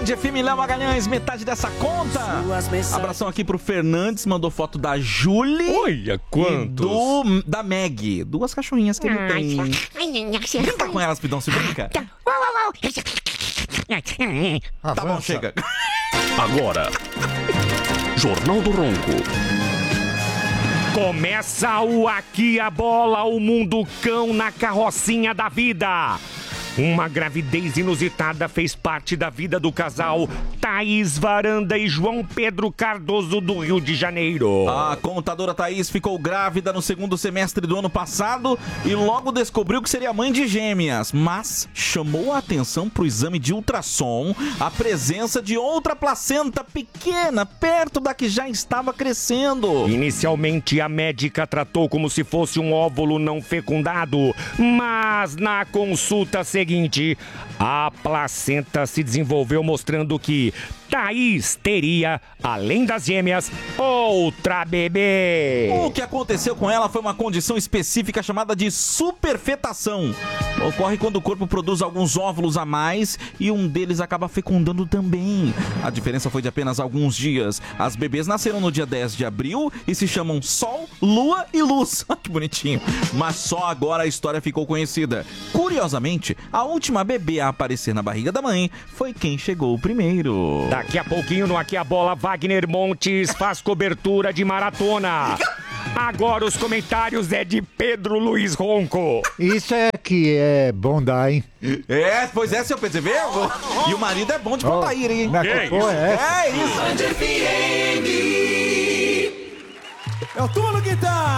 Band FM, Léo Magalhães, metade dessa conta. Abração aqui pro Fernandes, mandou foto da Julie. Olha quantos. E da Meg, 2 cachorrinhas que ele tem. Tá com elas, Pidão, se brinca? Tá bom, chega. Agora, Jornal do Ronco. Começa o Aqui a Bola, o mundo cão na carrocinha da vida. Uma gravidez inusitada fez parte da vida do casal Thaís Varanda e João Pedro Cardoso do Rio de Janeiro. A contadora Thaís ficou grávida no 2º semestre do ano passado e logo descobriu que seria mãe de gêmeas, mas chamou a atenção para o exame de ultrassom a presença de outra placenta pequena perto da que já estava crescendo. Inicialmente a médica tratou como se fosse um óvulo não fecundado, mas na consulta seguinte, a placenta se desenvolveu mostrando que Thaís teria, além das gêmeas, outra bebê. O que aconteceu com ela foi uma condição específica chamada de superfetação. Ocorre quando o corpo produz alguns óvulos a mais e um deles acaba fecundando também. A diferença foi de apenas alguns dias. As bebês nasceram no dia 10 de abril e se chamam Sol, Lua e Luz. Que bonitinho. Mas só agora a história ficou conhecida. Curiosamente, a última bebê a aparecer na barriga da mãe foi quem chegou primeiro. Daqui a pouquinho no Aqui a Bola, Wagner Montes faz cobertura de maratona. Agora os comentários é de Pedro Luiz Ronco. Isso é que é bom dar, hein? É, pois é, seu PZV. E o marido é bom de pontaíra, hein? É isso. É o turno, guitarra!